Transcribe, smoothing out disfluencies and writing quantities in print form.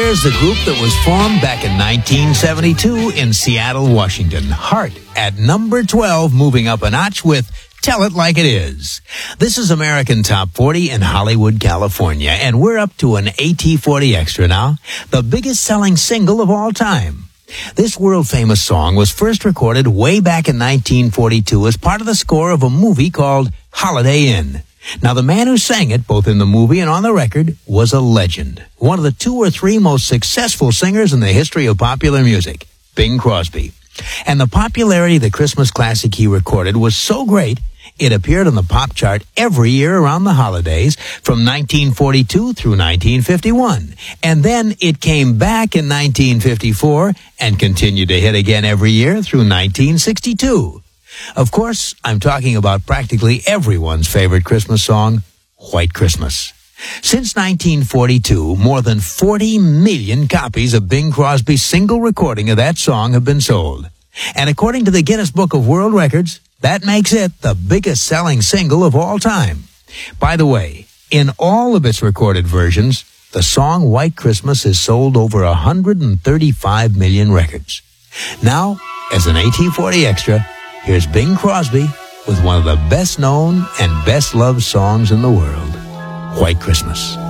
Here's the group that was formed back in 1972 in Seattle, Washington. Heart at number 12, moving up a notch with Tell It Like It Is. This is American Top 40 in Hollywood, California, and we're up to an AT40 Extra now, the biggest selling single of all time. This world-famous song was first recorded way back in 1942 as part of the score of a movie called Holiday Inn. Now, the man who sang it, both in the movie and on the record, was a legend. One of the 2 or 3 most successful singers in the history of popular music, Bing Crosby. And the popularity of the Christmas classic he recorded was so great, it appeared on the pop chart every year around the holidays from 1942 through 1951. And then it came back in 1954 and continued to hit again every year through 1962. Of course, I'm talking about practically everyone's favorite Christmas song, White Christmas. Since 1942, more than 40 million copies of Bing Crosby's single recording of that song have been sold. And according to the Guinness Book of World Records, that makes it the biggest selling single of all time. By the way, in all of its recorded versions, the song White Christmas has sold over 135 million records. Now, as an AT40 Extra, here's Bing Crosby with one of the best known and best loved songs in the world, White Christmas.